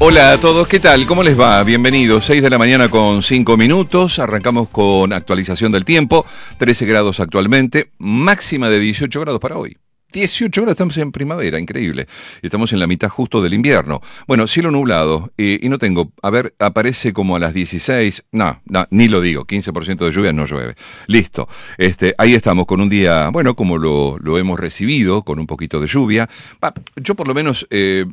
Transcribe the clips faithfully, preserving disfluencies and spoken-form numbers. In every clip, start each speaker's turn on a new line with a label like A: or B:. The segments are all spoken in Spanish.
A: Hola a todos, ¿qué tal? ¿Cómo les va? Bienvenidos, seis de la mañana con cinco minutos, arrancamos con actualización del tiempo, trece grados actualmente, máxima de dieciocho grados para hoy. dieciocho grados, estamos en primavera, increíble. Estamos en la mitad justo del invierno. Bueno, cielo nublado, eh, y no tengo, a ver, aparece como a las dieciséis, no, no, ni lo digo, quince por ciento de lluvia, no llueve. Listo, este, ahí estamos con un día, bueno, como lo, lo hemos recibido, con un poquito de lluvia. Bah, yo por lo menos eh,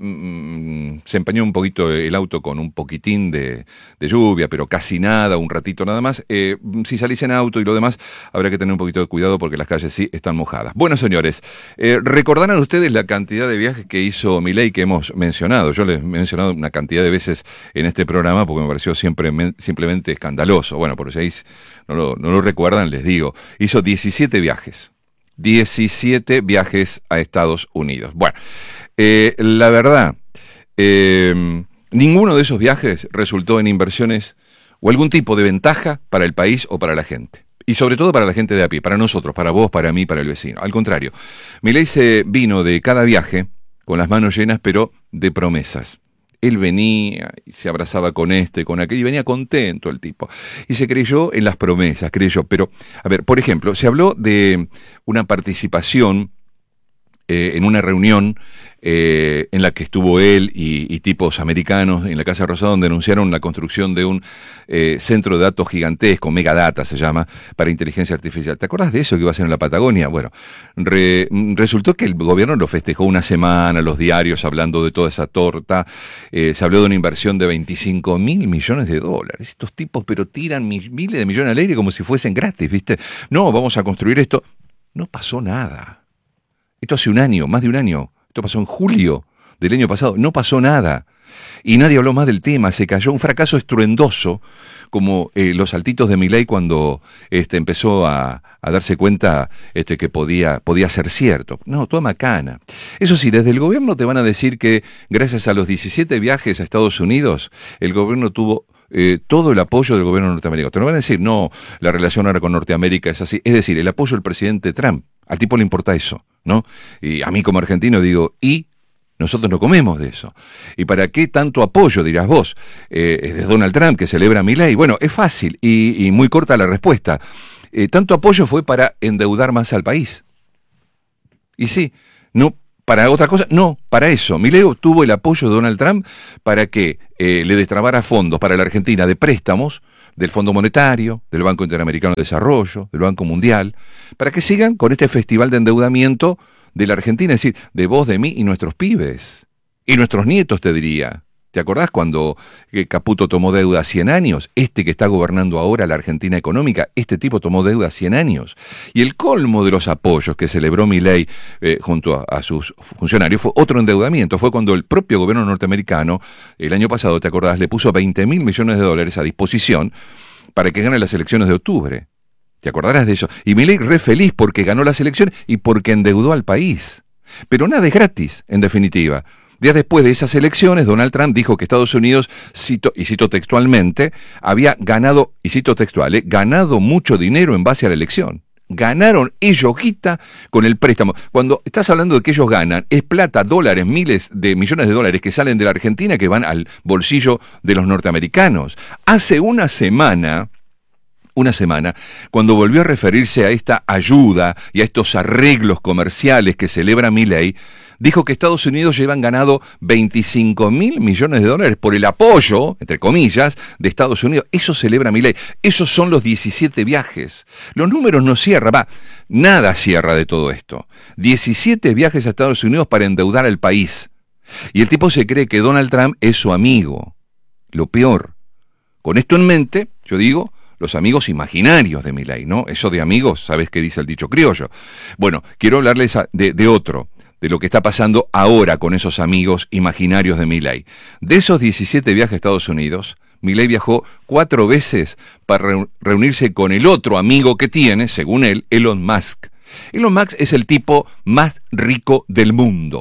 A: mm, se empañó un poquito el auto con un poquitín de, de lluvia, pero casi nada, un ratito nada más. Eh, si salís en auto y lo demás, habrá que tener un poquito de cuidado porque las calles sí están mojadas. Bueno, señores, Eh, recordarán ustedes la cantidad de viajes que hizo Milei que hemos mencionado. Yo les he mencionado una cantidad de veces en este programa porque me pareció siempre, simplemente escandaloso. Bueno, por si ahí no lo, no lo recuerdan, les digo. Hizo diecisiete viajes. diecisiete viajes a Estados Unidos. Bueno, eh, la verdad, eh, ninguno de esos viajes resultó en inversiones o algún tipo de ventaja para el país o para la gente. Y sobre todo para la gente de a pie, para nosotros, para vos, para mí, para el vecino. Al contrario, Milei se vino de cada viaje con las manos llenas, pero de promesas. Él venía y se abrazaba con este, con aquel, y venía contento el tipo. Y se creyó en las promesas, creyó. Pero, a ver, por ejemplo, se habló de una participación eh, en una reunión Eh, en la que estuvo él y, y tipos americanos en la Casa Rosada, donde anunciaron la construcción de un eh, centro de datos gigantesco, Megadata se llama, para inteligencia artificial. ¿Te acordás de eso que iba a ser en la Patagonia? Bueno, re, resultó que el gobierno lo festejó una semana, los diarios hablando de toda esa torta, eh, se habló de una inversión de veinticinco mil millones de dólares. Estos tipos pero tiran mil, miles de millones al aire como si fuesen gratis, ¿viste? No, vamos a construir esto. No pasó nada. Esto hace un año, más de un año. Esto pasó en julio del año pasado, no pasó nada. Y nadie habló más del tema, se cayó un fracaso estruendoso, como eh, los saltitos de Milei cuando este, empezó a, a darse cuenta este, que podía, podía ser cierto. No, toda macana. Eso sí, desde el gobierno te van a decir que gracias a los diecisiete viajes a Estados Unidos, el gobierno tuvo eh, todo el apoyo del gobierno norteamericano. Te lo van a decir, no, la relación ahora con Norteamérica es así. Es decir, el apoyo del presidente Trump. Al tipo le importa eso, ¿no? Y a mí como argentino digo, ¿y? Nosotros no comemos de eso. ¿Y para qué tanto apoyo, dirás vos? Eh, es de Donald Trump que celebra Milei. Bueno, es fácil y, y muy corta la respuesta. Eh, tanto apoyo fue para endeudar más al país. Y sí, no para otra cosa, no, para eso. Milei obtuvo el apoyo de Donald Trump para que eh, le destrabara fondos para la Argentina de préstamos, del Fondo Monetario, del Banco Interamericano de Desarrollo, del Banco Mundial, para que sigan con este festival de endeudamiento de la Argentina, es decir, de vos, de mí y nuestros pibes. Y nuestros nietos, te diría. ¿Te acordás cuando Caputo tomó deuda cien años? Este que está gobernando ahora la Argentina económica, este tipo tomó deuda cien años. Y el colmo de los apoyos que celebró Milei eh, junto a, a sus funcionarios fue otro endeudamiento. Fue cuando el propio gobierno norteamericano, el año pasado, ¿te acordás?, le puso veinte mil millones de dólares a disposición para que gane las elecciones de octubre. ¿Te acordarás de eso? Y Milei re feliz porque ganó las elecciones y porque endeudó al país. Pero nada es gratis, en definitiva. Días después de esas elecciones, Donald Trump dijo que Estados Unidos, cito, y cito textualmente, había ganado, y cito textual, eh, ganado mucho dinero en base a la elección. Ganaron ellos guita con el préstamo. Cuando estás hablando de que ellos ganan, es plata, dólares, miles de millones de dólares que salen de la Argentina que van al bolsillo de los norteamericanos. Hace una semana... Una semana, cuando volvió a referirse a esta ayuda y a estos arreglos comerciales que celebra Milei, dijo que Estados Unidos llevan ganado veinticinco mil millones de dólares por el apoyo, entre comillas, de Estados Unidos. Eso celebra Milei. Esos son los diecisiete viajes. Los números no cierran, va, nada cierra de todo esto. diecisiete viajes a Estados Unidos para endeudar al país. Y el tipo se cree que Donald Trump es su amigo. Lo peor. Con esto en mente, yo digo, los amigos imaginarios de Milei, ¿no? Eso de amigos, ¿sabés qué dice el dicho criollo? Bueno, quiero hablarles de, de otro, de lo que está pasando ahora con esos amigos imaginarios de Milei. De esos diecisiete viajes a Estados Unidos, Milei viajó cuatro veces para reunirse con el otro amigo que tiene, según él, Elon Musk. Elon Musk es el tipo más rico del mundo.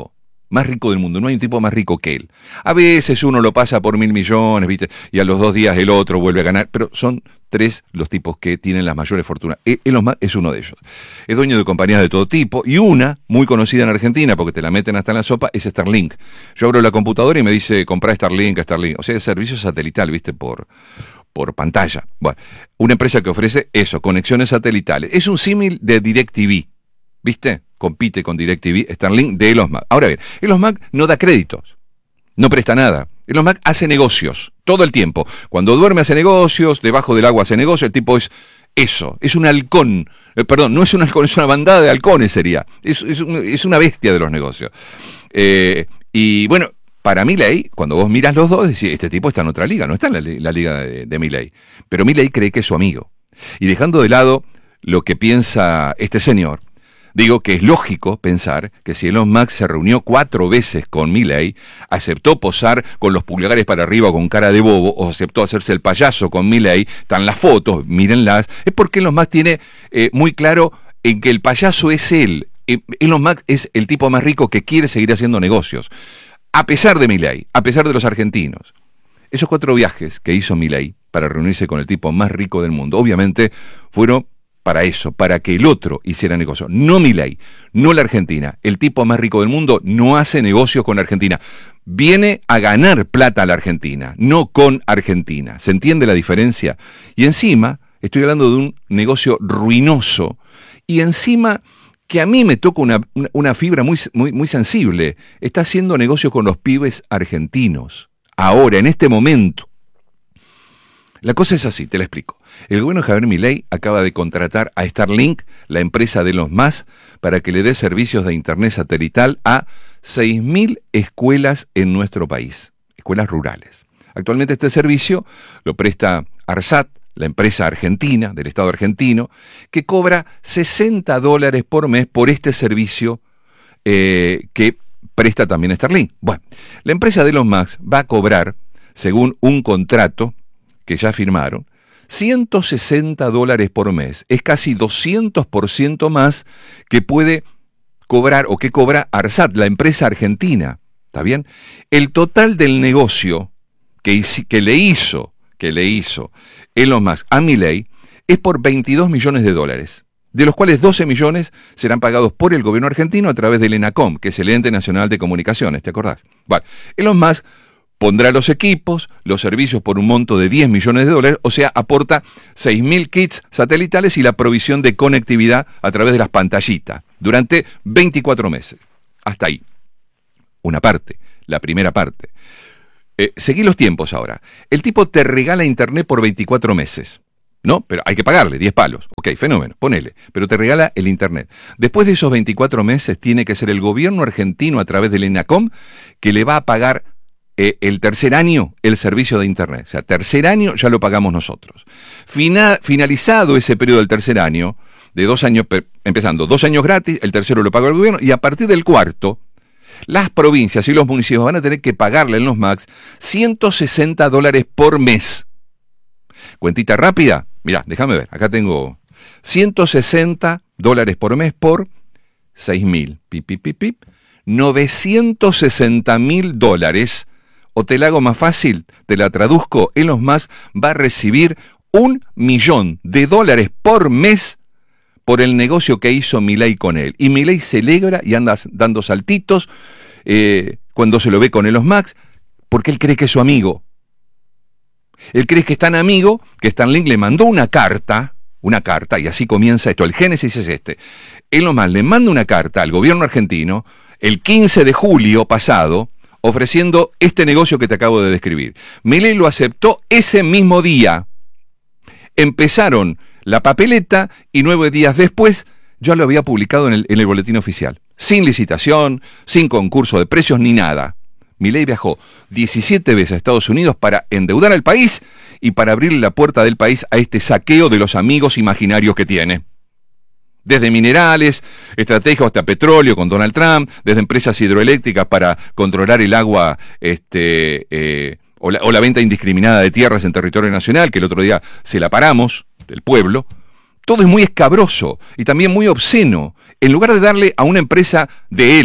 A: más rico del mundo. No hay un tipo más rico que él. A veces uno lo pasa por mil millones, ¿viste? Y a los dos días el otro vuelve a ganar. Pero son tres los tipos que tienen las mayores fortunas. Elon Musk es uno de ellos. Es dueño de compañías de todo tipo. Y una, muy conocida en Argentina, porque te la meten hasta en la sopa, es Starlink. Yo abro la computadora y me dice, comprá Starlink, Starlink. O sea, es servicio satelital, ¿viste? Por... por pantalla. Bueno, una empresa que ofrece eso, conexiones satelitales. Es un símil de DirecTV, ¿viste? Compite con DirecTV, Starlink de Elon Musk. Ahora bien, Elon Musk no da créditos, no presta nada. Elon Musk hace negocios, todo el tiempo. Cuando duerme hace negocios, debajo del agua hace negocios, el tipo es eso, es un halcón. Eh, perdón, no es un halcón, es una bandada de halcones sería. Es, es, un, es una bestia de los negocios. Eh, y bueno, para Milei, cuando vos miras los dos, decís, este tipo está en otra liga, no está en la, la liga de, de Milei. Pero Milei cree que es su amigo. Y dejando de lado lo que piensa este señor, digo que es lógico pensar que si Elon Musk se reunió cuatro veces con Milei, aceptó posar con los pulgares para arriba con cara de bobo, o aceptó hacerse el payaso con Milei, están las fotos, mírenlas, es porque Elon Musk tiene eh, muy claro en que el payaso es él. Eh, Elon Musk es el tipo más rico que quiere seguir haciendo negocios. A pesar de Milei, a pesar de los argentinos. Esos cuatro viajes que hizo Milei para reunirse con el tipo más rico del mundo, obviamente fueron para eso, para que el otro hiciera negocio. No Milei, no la Argentina. El tipo más rico del mundo no hace negocios con Argentina. Viene a ganar plata a la Argentina, no con Argentina. ¿Se entiende la diferencia? Y encima, estoy hablando de un negocio ruinoso. Y encima... que a mí me toca una, una fibra muy, muy, muy sensible. Está haciendo negocio con los pibes argentinos. Ahora, en este momento. La cosa es así, te la explico. El gobierno de Javier Milei acaba de contratar a Starlink, la empresa de Elon Musk, para que le dé servicios de internet satelital a seis mil escuelas en nuestro país. Escuelas rurales. Actualmente este servicio lo presta ARSAT, la empresa argentina, del Estado argentino, que cobra sesenta dólares por mes por este servicio eh, que presta también Starlink. Bueno, la empresa de Elon Musk va a cobrar, según un contrato que ya firmaron, ciento sesenta dólares por mes. Es casi doscientos por ciento más que puede cobrar o que cobra ARSAT, la empresa argentina. ¿Está bien? El total del negocio que, que le hizo que le hizo Elon Musk a Milei es por veintidós millones de dólares, de los cuales doce millones serán pagados por el gobierno argentino a través del ENACOM, que es el Ente Nacional de Comunicaciones, ¿te acordás? Bueno, Elon Musk pondrá los equipos, los servicios por un monto de diez millones de dólares, o sea, aporta seis mil kits satelitales y la provisión de conectividad a través de las pantallitas, durante veinticuatro meses. Hasta ahí. Una parte, la primera parte. Eh, seguí los tiempos ahora. El tipo te regala internet por veinticuatro meses, ¿no? Pero hay que pagarle, diez palos. Ok, fenómeno, ponele. Pero te regala el internet. Después de esos veinticuatro meses tiene que ser el gobierno argentino a través del ENACOM que le va a pagar eh, el tercer año el servicio de internet. O sea, tercer año ya lo pagamos nosotros. Fina, finalizado ese periodo del tercer año, de dos años, empezando dos años gratis, el tercero lo paga el gobierno y a partir del cuarto, las provincias y los municipios van a tener que pagarle en los Max ciento sesenta dólares por mes. Cuentita rápida, mirá, déjame ver, acá tengo ciento sesenta dólares por mes por seis mil, pip, pip, pip, pip, novecientos sesenta mil dólares, o te la hago más fácil, te la traduzco, Elon Musk va a recibir un millón de dólares por mes por el negocio que hizo Milei con él. Y Milei celebra y anda dando saltitos eh, cuando se lo ve con Elon Musk, porque él cree que es su amigo. Él cree que es tan amigo que Starlink le mandó una carta, una carta, y así comienza esto. El génesis es este. Elon Musk le manda una carta al gobierno argentino el quince de julio pasado, ofreciendo este negocio que te acabo de describir. Milei lo aceptó ese mismo día. Empezaron la papeleta y nueve días después ya lo había publicado en el, en el boletín oficial. Sin licitación, sin concurso de precios ni nada. Milei viajó diecisiete veces a Estados Unidos para endeudar al país y para abrirle la puerta del país a este saqueo de los amigos imaginarios que tiene. Desde minerales, estratégicos hasta petróleo con Donald Trump, desde empresas hidroeléctricas para controlar el agua, este, eh, o, la, o la venta indiscriminada de tierras en territorio nacional, que el otro día se la paramos, del pueblo. Todo es muy escabroso y también muy obsceno. En lugar de darle a una empresa de él,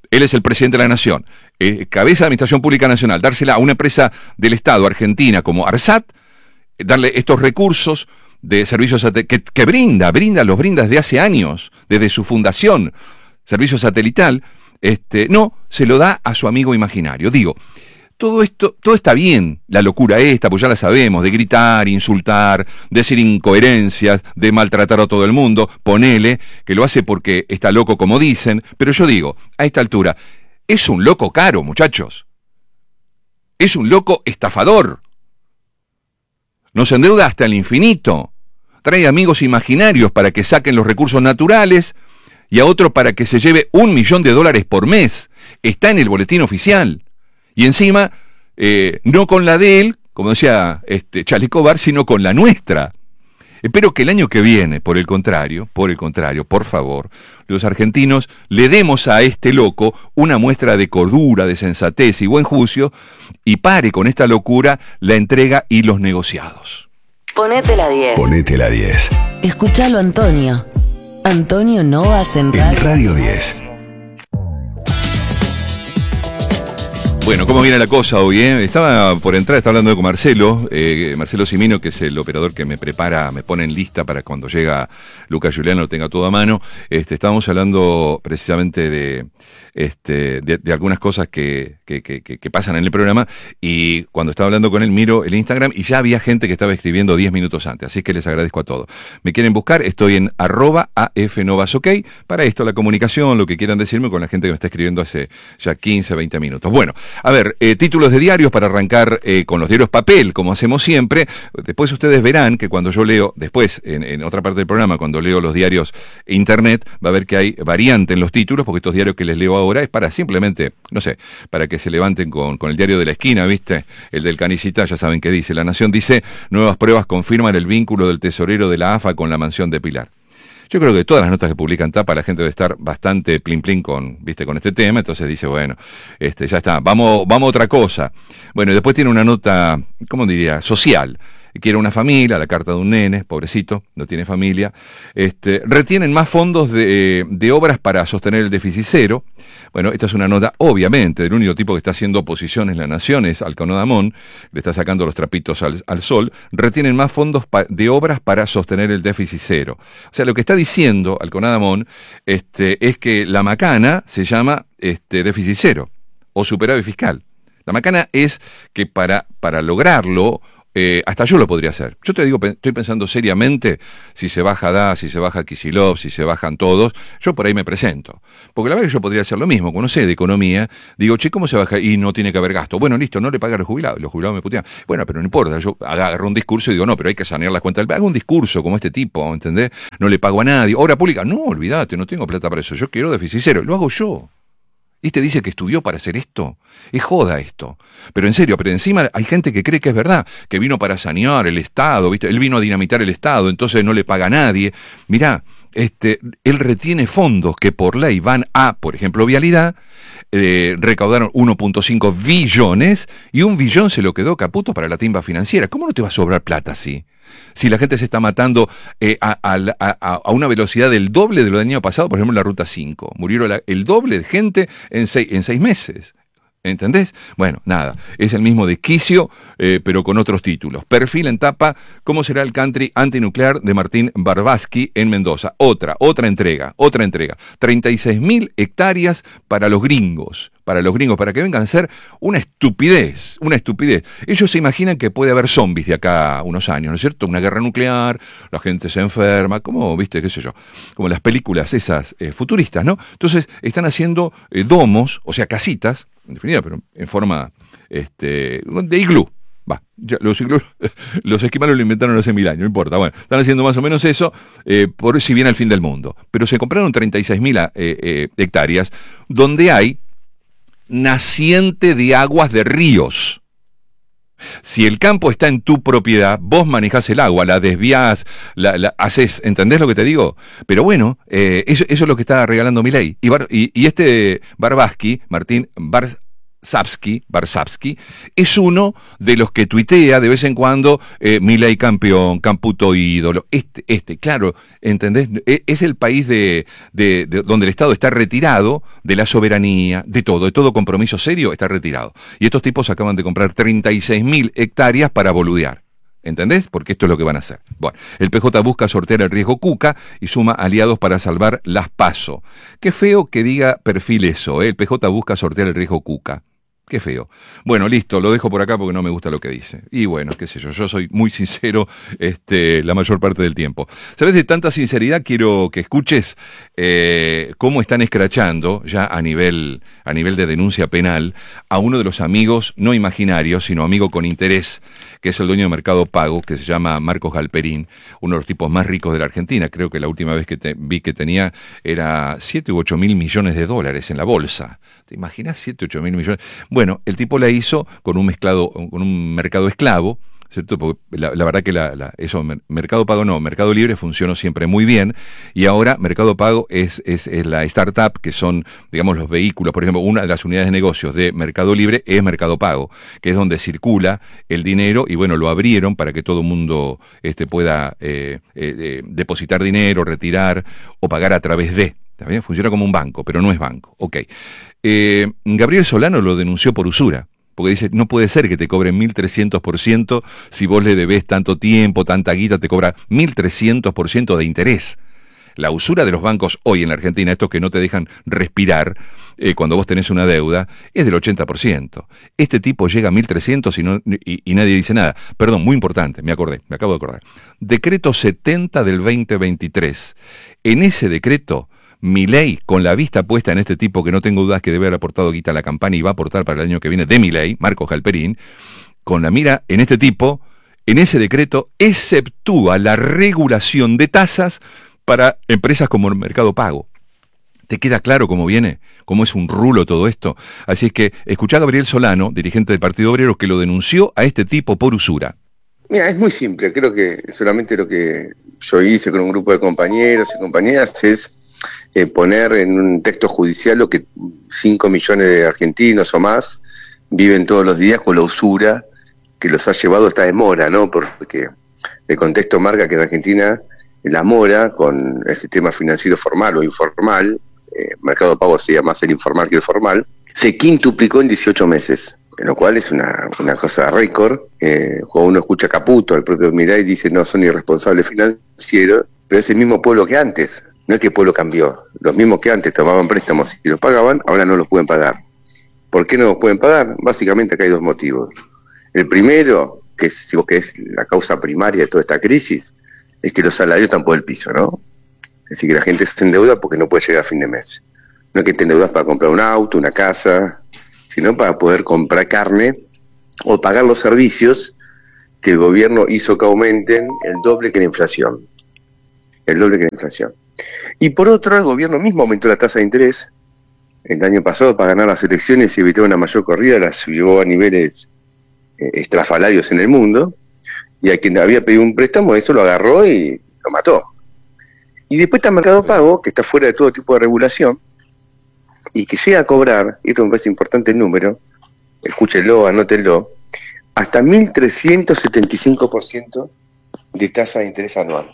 A: Él es el presidente de la Nación, eh, cabeza de Administración Pública Nacional, dársela a una empresa del Estado, Argentina, como ARSAT, darle estos recursos de servicios que, que brinda, brinda, los brinda desde hace años, desde su fundación, servicio satelital, este, no, se lo da a su amigo imaginario. Digo, todo esto, todo está bien, la locura esta, pues ya la sabemos, de gritar, insultar, decir incoherencias, de maltratar a todo el mundo, ponele, que lo hace porque está loco como dicen, pero yo digo, a esta altura, es un loco caro, muchachos. Es un loco estafador. Nos endeuda hasta el infinito. Trae amigos imaginarios para que saquen los recursos naturales y a otro para que se lleve un millón de dólares por mes. Está en el boletín oficial. Y encima, eh, no con la de él, como decía este, Chaleco Bar, sino con la nuestra. Espero que el año que viene, por el contrario, por el contrario, por favor, los argentinos le demos a este loco una muestra de cordura, de sensatez y buen juicio, y pare con esta locura la entrega y los negociados.
B: Ponete la diez.
C: Ponete la diez.
B: Escuchalo, Antonio. Antonio Nova Central.
C: En Radio diez.
A: Bueno, ¿cómo viene la cosa hoy? Eh? Estaba por entrar, estaba hablando con Marcelo, eh, Marcelo Simino, que es el operador que me prepara, me pone en lista para cuando llega Lucas Giuliano lo tenga todo a mano. Este, estábamos hablando precisamente de, este, de, de algunas cosas que, que, que, que pasan en el programa, y cuando estaba hablando con él miro el Instagram y ya había gente que estaba escribiendo diez minutos antes, así que les agradezco a todos. Me quieren buscar, estoy en arroba afnovasok, para esto la comunicación, lo que quieran decirme con la gente que me está escribiendo hace ya quince, veinte minutos. Bueno, a ver, eh, títulos de diarios para arrancar eh, con los diarios papel, como hacemos siempre. Después ustedes verán que cuando yo leo, después en, en otra parte del programa, cuando leo los diarios internet, va a ver que hay variante en los títulos, porque estos diarios que les leo ahora es para simplemente, no sé, para que se levanten con, con el diario de la esquina, ¿viste? El del Canillita, ya saben qué dice. La Nación dice, nuevas pruebas confirman el vínculo del tesorero de la A F A con la mansión de Pilar. Yo creo que todas las notas que publican Tapa, la gente debe estar bastante plin plin con, viste, con este tema, entonces dice, bueno, este, ya está, vamos, vamos a otra cosa. Bueno, y después tiene una nota, ¿cómo diría?, social. Quiere una familia, la carta de un nene, pobrecito, no tiene familia. Este, retienen más fondos de, de obras para sostener el déficit cero. Bueno, esta es una nota, obviamente, del único tipo que está haciendo oposición en la Nación, es Alconadamón, le está sacando los trapitos al, al sol. Retienen más fondos pa, de obras para sostener el déficit cero. O sea, lo que está diciendo Alconadamón este, es que la macana se llama este, déficit cero o superávit fiscal. La macana es que para, para lograrlo, Eh, hasta yo lo podría hacer. Yo te digo, estoy pensando seriamente si se baja D A, si se baja Kicillof, si se bajan todos, yo por ahí me presento. Porque la verdad que yo podría hacer lo mismo, como no sé de economía, digo, che, ¿cómo se baja? Y no tiene que haber gasto. Bueno, listo, no le paga a los jubilados. Los jubilados me putean. Bueno, pero no importa, yo agarro un discurso y digo, no, pero hay que sanear las cuentas del... Hago un discurso como este tipo, ¿entendés? No le pago a nadie. Obra pública, no, olvídate, no tengo plata para eso. Yo quiero déficit cero, lo hago yo. ¿Y te dice que estudió para hacer esto? Es joda esto. Pero en serio, pero encima hay gente que cree que es verdad, que vino para sanear el Estado, ¿viste? Él vino a dinamitar el Estado, entonces no le paga a nadie. Mirá, este, él retiene fondos que por ley van a, por ejemplo, vialidad, eh, recaudaron uno punto cinco billones y un billón se lo quedó Caputo para la timba financiera. ¿Cómo no te va a sobrar plata así? Si la gente se está matando eh, a, a, a, a una velocidad del doble de lo del año pasado, por ejemplo, en la Ruta cinco. Murieron la, el doble de gente en seis, en seis meses. ¿Entendés? Bueno, nada, es el mismo desquicio, eh, pero con otros títulos. Perfil en Tapa, ¿cómo será el country antinuclear de Martín Barbaski en Mendoza? Otra, otra entrega, otra entrega. treinta y seis mil hectáreas para los gringos, para los gringos, para que vengan a ser una estupidez, una estupidez. Ellos se imaginan que puede haber zombies de acá a unos años, ¿no es cierto? Una guerra nuclear, la gente se enferma, como, viste, qué sé yo, como las películas esas eh, futuristas, ¿no? Entonces, están haciendo eh, domos, o sea, casitas, en definitiva, pero en forma este, de iglú. Va, ya, los, iglú, los esquimales lo inventaron hace mil años, no importa. Bueno, están haciendo más o menos eso, eh, por si viene el fin del mundo. Pero se compraron treinta y seis mil eh, eh, hectáreas, donde hay naciente de aguas de ríos. Si el campo está en tu propiedad, vos manejás el agua, la desvías, la, la haces, ¿entendés lo que te digo? Pero bueno, eh, eso, eso es lo que está regalando Milei. Y, Bar, y, y este Barbaski, Martín Bar, Sapsky, Barsapsky, es uno de los que tuitea de vez en cuando eh, Milei campeón, Camputo ídolo. Este, este, claro, ¿entendés? Es el país de, de, de donde el Estado está retirado de la soberanía, de todo, de todo compromiso serio está retirado. Y estos tipos acaban de comprar treinta y seis mil hectáreas para boludear. ¿Entendés? Porque esto es lo que van a hacer. Bueno, el P J busca sortear el riesgo Cuca y suma aliados para salvar las PASO. Qué feo que diga perfil eso, ¿eh? El P J busca sortear el riesgo Cuca. Qué feo. Bueno, listo, lo dejo por acá porque no me gusta lo que dice. Y bueno, qué sé yo, yo soy muy sincero este, la mayor parte del tiempo. ¿Sabes? De tanta sinceridad quiero que escuches eh, cómo están escrachando ya a nivel, a nivel de denuncia penal a uno de los amigos, no imaginarios, sino amigo con interés, que es el dueño de Mercado Pago, que se llama Marcos Galperín, uno de los tipos más ricos de la Argentina. Creo que la última vez que te, vi que tenía era siete u ocho mil millones de dólares en la bolsa. ¿Te imaginas siete u ocho mil millones? Bueno, el tipo la hizo con un mezclado, con un mercado esclavo, ¿cierto? Porque la, la verdad que la, la, eso, Mercado Pago no, Mercado Libre funcionó siempre muy bien, y ahora Mercado Pago es, es, es la startup, que son, digamos, los vehículos. Por ejemplo, una de las unidades de negocios de Mercado Libre es Mercado Pago, que es donde circula el dinero, y bueno, lo abrieron para que todo el mundo este, pueda eh, eh, eh, depositar dinero, retirar o pagar a través de. ¿Está bien? Funciona como un banco, pero no es banco. Ok. Eh, Gabriel Solano lo denunció por usura, porque dice, no puede ser que te cobren mil trescientos por ciento si vos le debés tanto tiempo, tanta guita, te cobra mil trescientos por ciento de interés. La usura de los bancos hoy en la Argentina, estos que no te dejan respirar eh, cuando vos tenés una deuda, es del ochenta por ciento. Este tipo llega a mil trescientos y, no, y, y nadie dice nada. Perdón, muy importante, me acordé, me acabo de acordar. Decreto setenta del veinte veintitrés. En ese decreto, Milei, con la vista puesta en este tipo que no tengo dudas que debe haber aportado guita a la campaña y va a aportar para el año que viene de Milei, Marcos Galperín, con la mira en este tipo, en ese decreto, exceptúa la regulación de tasas para empresas como el Mercado Pago. ¿Te queda claro cómo viene? ¿Cómo es un rulo todo esto? Así es que escuchá a Gabriel Solano, dirigente del Partido Obrero, que lo denunció a este tipo por usura.
C: Mira, es muy simple. Creo que solamente lo que yo hice con un grupo de compañeros y compañeras es eh, poner en un texto judicial lo que cinco millones de argentinos o más viven todos los días con la usura que los ha llevado a esta demora, ¿no? Porque el contexto marca que en Argentina la mora con el sistema financiero formal o informal, eh, Mercado Pago sería más el informal que el formal, se quintuplicó en dieciocho meses, en lo cual es una, una cosa récord. Eh, cuando uno escucha a Caputo, el propio Milei dice no, son irresponsables financieros, pero es el mismo pueblo que antes, no es que el pueblo cambió, los mismos que antes tomaban préstamos y los pagaban, ahora no los pueden pagar. ¿Por qué no los pueden pagar? Básicamente acá hay dos motivos. El primero, que es, que es la causa primaria de toda esta crisis, es que los salarios están por el piso, ¿no? Es decir, que la gente se endeuda porque no puede llegar a fin de mes. No es que te endeudas para comprar un auto, una casa, sino para poder comprar carne o pagar los servicios que el gobierno hizo que aumenten el doble que la inflación. El doble que la inflación. Y por otro, el gobierno mismo aumentó la tasa de interés. El año pasado, para ganar las elecciones y evitar una mayor corrida, las llevó a niveles eh, estrafalarios en el mundo. Y a quien había pedido un préstamo, eso lo agarró y lo mató. Y después está el Mercado Pago, que está fuera de todo tipo de regulación, y que llega a cobrar, y esto me parece importante el número, escúchenlo, anótenlo, hasta mil trescientos setenta y cinco por ciento de tasa de interés anual.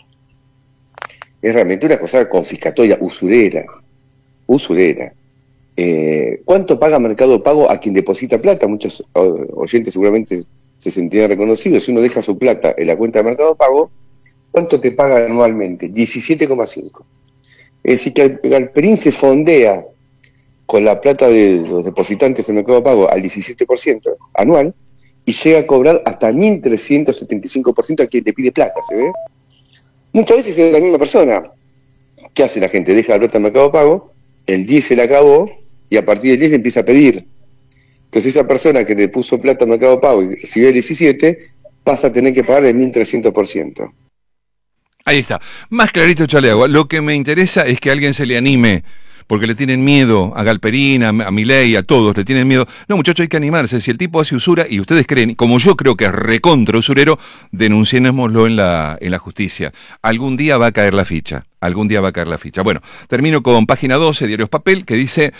C: Es realmente una cosa confiscatoria, usurera, usurera. Eh, ¿Cuánto paga Mercado Pago a quien deposita plata? Muchos oyentes seguramente se sentirán reconocidos. Si uno deja su plata en la cuenta de Mercado Pago, ¿cuánto te paga anualmente? diecisiete coma cinco. Es decir, que Galperín se fondea con la plata de los depositantes en Mercado Pago al diecisiete por ciento anual y llega a cobrar hasta mil trescientos setenta y cinco por ciento a quien le pide plata, ¿se ve? Muchas veces es la misma persona. ¿Qué hace la gente? Deja la plata en Mercado Pago, el diez se la acabó y a partir del diez le empieza a pedir. Entonces esa persona que le puso plata en Mercado Pago y recibió el diecisiete pasa a tener que pagar el mil trescientos por ciento.
A: Ahí está. Más clarito, chale agua. Lo que me interesa es que alguien se le anime, porque le tienen miedo a Galperín, a, a Milei, a todos, le tienen miedo. No, muchachos, hay que animarse. Si el tipo hace usura y ustedes creen, como yo creo que es recontra usurero, denunciémoslo en la, en la justicia. Algún día va a caer la ficha. Algún día va a caer la ficha. Bueno, termino con página doce, Diarios Papel, que dice: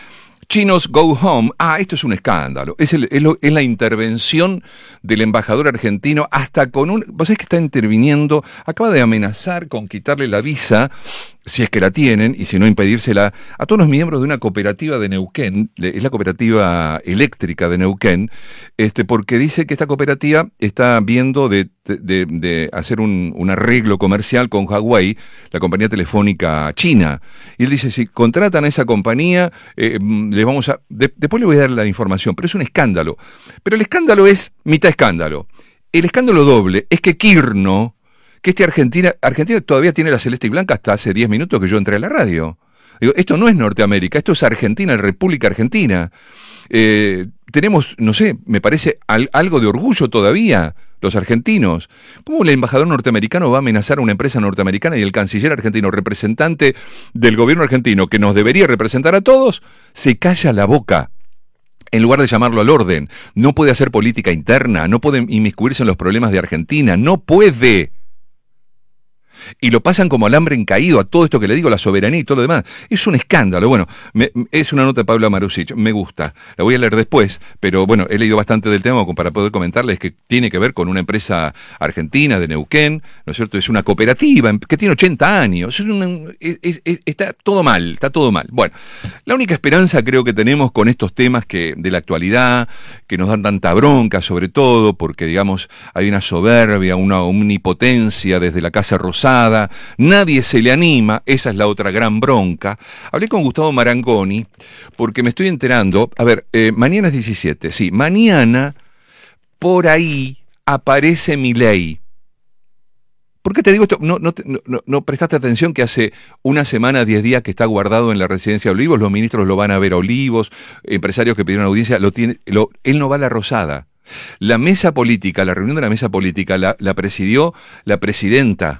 A: Chinos Go Home. Ah, esto es un escándalo. Es, el, es, lo, es la intervención del embajador argentino hasta con un... Vos sabés que está interviniendo, acaba de amenazar con quitarle la visa, si es que la tienen, y si no impedírsela, a todos los miembros de una cooperativa de Neuquén, es la cooperativa eléctrica de Neuquén, este, porque dice que esta cooperativa está viendo de, de, de hacer un, un arreglo comercial con Huawei, la compañía telefónica china. Y él dice, si contratan a esa compañía, eh, les vamos a... De, después le voy a dar la información, pero es un escándalo. Pero el escándalo es mitad escándalo. El escándalo doble es que Kirno, que este Argentina, Argentina todavía tiene la celeste y blanca hasta hace diez minutos que yo entré a la radio. Digo, esto no es Norteamérica, esto es Argentina, República Argentina. Eh, tenemos, no sé, me parece al, algo de orgullo todavía, los argentinos. ¿Cómo el embajador norteamericano va a amenazar a una empresa norteamericana y el canciller argentino, representante del gobierno argentino, que nos debería representar a todos, se calla la boca? En lugar de llamarlo al orden, no puede hacer política interna, no puede inmiscuirse en los problemas de Argentina, no puede. Y lo pasan como alambre encaído a todo esto que le digo, la soberanía y todo lo demás. Es un escándalo. Bueno, me, es una nota de Pablo Marusic, me gusta. La voy a leer después, pero bueno, he leído bastante del tema para poder comentarles que tiene que ver con una empresa argentina de Neuquén, ¿no es cierto? Es una cooperativa que tiene ochenta años. Es una, es, es, es, está todo mal, está todo mal. Bueno, la única esperanza creo que tenemos con estos temas que de la actualidad, que nos dan tanta bronca, sobre todo porque, digamos, hay una soberbia, una omnipotencia desde la Casa Rosada. Nadie se le anima, esa es la otra gran bronca. Hablé con Gustavo Marangoni porque me estoy enterando, a ver, eh, mañana es diecisiete, sí, mañana por ahí aparece Milei. ¿Por qué te digo esto? No, no, no, no prestaste atención que hace una semana, diez días que está guardado en la residencia de Olivos, los ministros lo van a ver a Olivos, empresarios que pidieron audiencia, lo tiene, lo, él no va a la Rosada. La mesa política, la reunión de la mesa política la, la presidió la presidenta,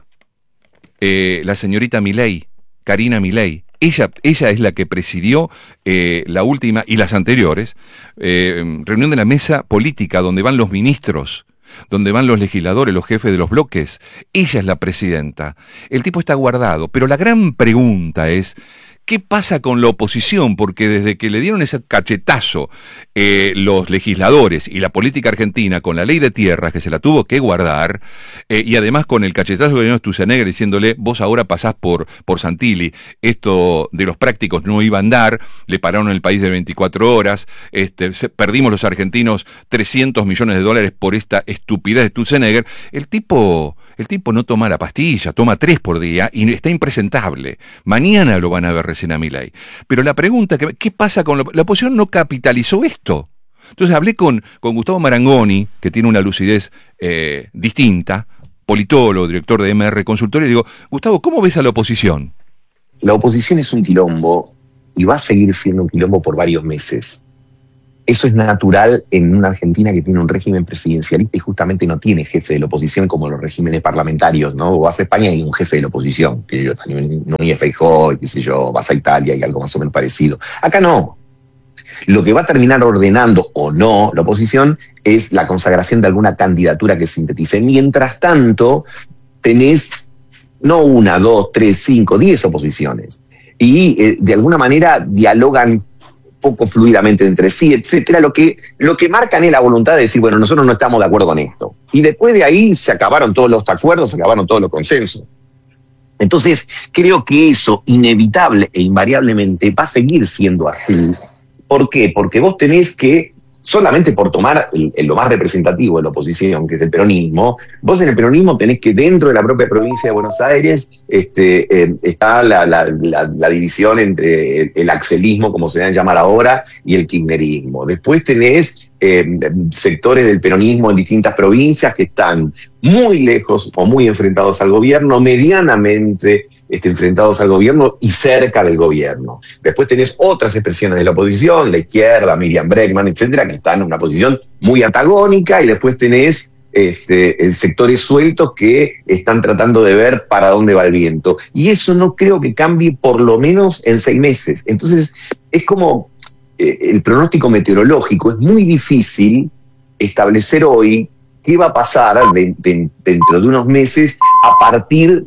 A: Eh, la señorita Milei, Karina Milei. Ella, ella es la que presidió eh, la última y las anteriores eh, reunión de la mesa política donde van los ministros, donde van los legisladores, los jefes de los bloques. Ella es la presidenta. El tipo está guardado, pero la gran pregunta es ¿qué pasa con la oposición? Porque desde que le dieron ese cachetazo eh, los legisladores y la política argentina con la ley de tierras, que se la tuvo que guardar, eh, y además con el cachetazo que le dio Sturzenegger diciéndole, vos ahora pasás por, por Santilli, esto de los prácticos no iba a andar, le pararon el país de veinticuatro horas, este, se, perdimos los argentinos trescientos millones de dólares por esta estupidez de Sturzenegger. El tipo, el tipo no toma la pastilla, toma tres por día y está impresentable. Mañana lo van a ver a Milei. Pero la pregunta, que, ¿qué pasa con la, la oposición? No capitalizó esto. Entonces hablé con, con Gustavo Marangoni, que tiene una lucidez eh, distinta, politólogo, director de M R Consultoría, y digo, Gustavo, ¿cómo ves a la oposición?
D: La oposición es un quilombo y va a seguir siendo un quilombo por varios meses. Eso es natural en una Argentina que tiene un régimen presidencialista y justamente no tiene jefe de la oposición como los regímenes parlamentarios, ¿no? Vas a España y hay un jefe de la oposición, que yo no ni es Feijóo, qué sé yo, vas a Italia y algo más o menos parecido. Acá no. Lo que va a terminar ordenando o no la oposición es la consagración de alguna candidatura que sintetice. Mientras tanto, tenés no una, dos, tres, cinco, diez oposiciones. Y eh, de alguna manera dialogan poco fluidamente entre sí, etcétera, lo que, lo que marcan es la voluntad de decir, bueno, nosotros no estamos de acuerdo con esto. Y después de ahí se acabaron todos los acuerdos, se acabaron todos los consensos. Entonces, creo que eso, inevitable e invariablemente, va a seguir siendo así. ¿Por qué? Porque vos tenés que, solamente por tomar el, el, lo más representativo de la oposición, que es el peronismo, vos en el peronismo tenés que dentro de la propia provincia de Buenos Aires este, eh, está la, la, la, la división entre el, el axelismo, como se dan a llamar ahora, y el kirchnerismo. Después tenés eh, sectores del peronismo en distintas provincias que están muy lejos o muy enfrentados al gobierno, medianamente este, enfrentados al gobierno y cerca del gobierno. Después tenés otras expresiones de la oposición, la izquierda, Miriam Bregman, etcétera, que están en una posición muy antagónica, y después tenés este, sectores sueltos que están tratando de ver para dónde va el viento. Y eso no creo que cambie por lo menos en seis meses. Entonces, es como eh, el pronóstico meteorológico, es muy difícil establecer hoy qué va a pasar de, de, dentro de unos meses a partir de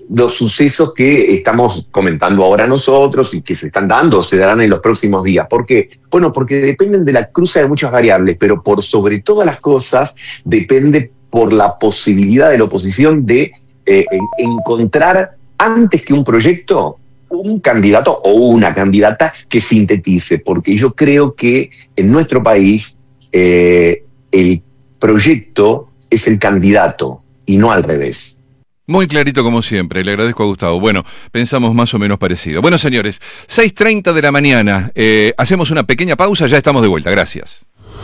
D: los sucesos que estamos comentando ahora nosotros y que se están dando o se darán en los próximos días. ¿Por qué? Bueno, porque dependen de la cruza de muchas variables, pero por sobre todas las cosas depende por la posibilidad de la oposición de eh, encontrar, antes que un proyecto, un candidato o una candidata que sintetice, porque yo creo que en nuestro país eh, el proyecto es el candidato y no al revés.
A: Muy clarito como siempre, le agradezco a Gustavo. Bueno, pensamos más o menos parecido. Bueno, señores, seis treinta de la mañana, eh, hacemos una pequeña pausa, ya estamos de vuelta, gracias.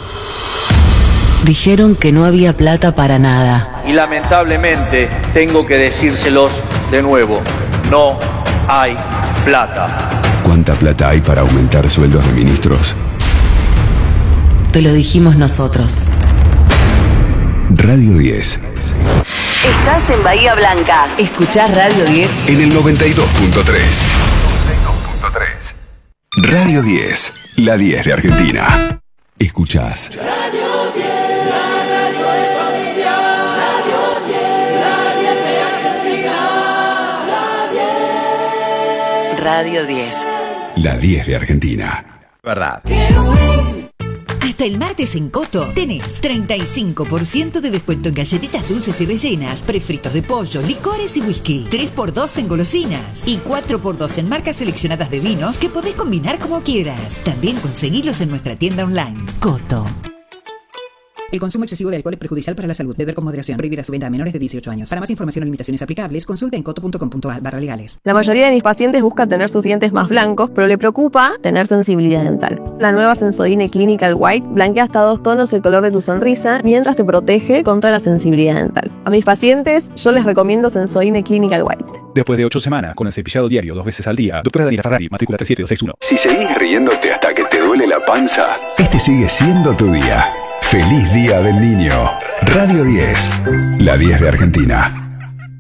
B: Dijeron que no había plata para nada.
E: Y lamentablemente tengo que decírselos de nuevo, no hay plata.
F: ¿Cuánta plata hay para aumentar sueldos de ministros?
B: Te lo dijimos nosotros.
F: Radio diez.
B: Estás en Bahía Blanca. Escuchás Radio diez
F: En el noventa y dos punto tres. Radio diez, la diez de Argentina. Escuchás.
G: Radio diez, la radio es familia. Radio diez, la diez de Argentina. La diez.
B: Radio diez.
F: La diez de Argentina.
H: Verdad.
I: Hasta el martes en Coto tenés treinta y cinco por ciento de descuento en galletitas dulces y rellenas, prefritos de pollo, licores y whisky. tres por dos en golosinas y cuatro por dos en marcas seleccionadas de vinos que podés combinar como quieras. También conseguilos en nuestra tienda online. Coto.
J: El consumo excesivo de alcohol es perjudicial para la salud. Beber con moderación. Prohibida su venta a menores de dieciocho años. Para más información o limitaciones aplicables, consulta en coto punto com punto a r barra legales.
K: La mayoría de mis pacientes buscan tener sus dientes más blancos, pero le preocupa tener sensibilidad dental. La nueva Sensodyne Clinical White blanquea hasta dos tonos el color de tu sonrisa, mientras te protege contra la sensibilidad dental. A mis pacientes, yo les recomiendo Sensodyne Clinical White.
L: Después de ocho semanas, con el cepillado diario dos veces al día, doctora Daniela Ferrari, matrícula tres siete dos seis uno.
F: Si seguís riéndote hasta que te duele la panza, este sigue siendo tu día. ¡Feliz Día del Niño! Radio diez, la diez de Argentina.